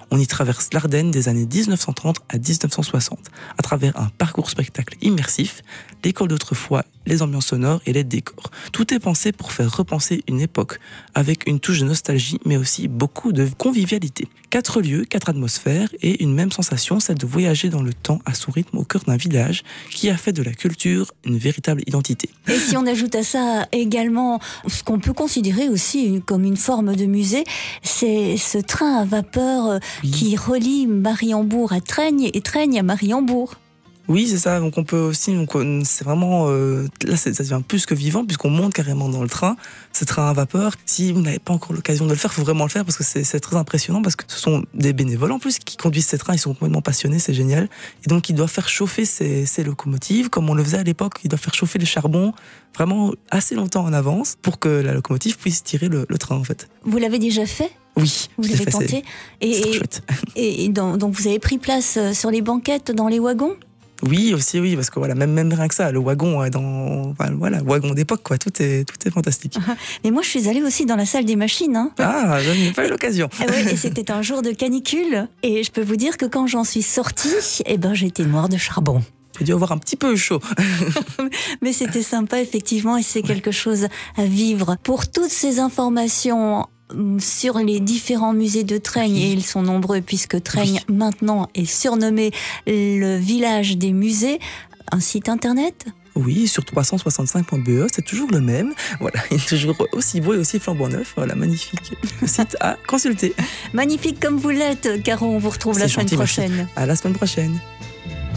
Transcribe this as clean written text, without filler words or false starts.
On y traverse l'Ardenne des années 1930 à 1960, à travers un parcours spectacle immersif, l'école d'autrefois, les ambiances sonores et les décors. Tout est pensé pour faire repenser une époque, avec une touche de nostalgie, mais aussi beaucoup de convivialité. 4 lieux, 4 atmosphères et une même sensation, celle de voyager dans le temps à son rythme au cœur d'un village qui a fait de la culture une véritable identité. Et si on ajoute à ça également ce qu'on peut considérer aussi comme une forme de musée, c'est ce train à vapeur qui relie Mariembourg à Treignes et Treignes à Mariembourg. Oui, c'est ça. Donc on peut aussi, c'est vraiment là, ça devient plus que vivant puisqu'on monte carrément dans le train, ce train à vapeur. Si vous n'avez pas encore l'occasion de le faire, il faut vraiment le faire parce que c'est très impressionnant parce que ce sont des bénévoles en plus qui conduisent ces trains. Ils sont complètement passionnés, c'est génial. Et donc ils doivent faire chauffer ces locomotives comme on le faisait à l'époque. Ils doivent faire chauffer les charbons vraiment assez longtemps en avance pour que la locomotive puisse tirer le train en fait. Vous l'avez déjà fait ? Oui, vous l'avez tenté. C'est trop chouette. Et donc vous avez pris place sur les banquettes dans les wagons ? Oui, aussi, oui, parce que voilà, même rien que ça, le wagon wagon d'époque, quoi, tout est fantastique. Mais moi, je suis allée aussi dans la salle des machines. Hein. Ah, je n'ai pas eu l'occasion. Et c'était un jour de canicule. Et je peux vous dire que quand j'en suis sortie, j'étais noire de charbon. J'ai dû avoir un petit peu chaud. Mais c'était sympa, effectivement, et c'est quelque chose à vivre. Pour toutes ces informations sur les différents musées de Treignes, et ils sont nombreux puisque Treignes maintenant est surnommé le village des musées, un site internet ? Oui, sur 365.be, c'est toujours le même. Voilà, il est toujours aussi beau et aussi flambant neuf. Voilà, magnifique site à consulter. Magnifique comme vous l'êtes, Caro, on vous retrouve la semaine prochaine. Merci. À la semaine prochaine.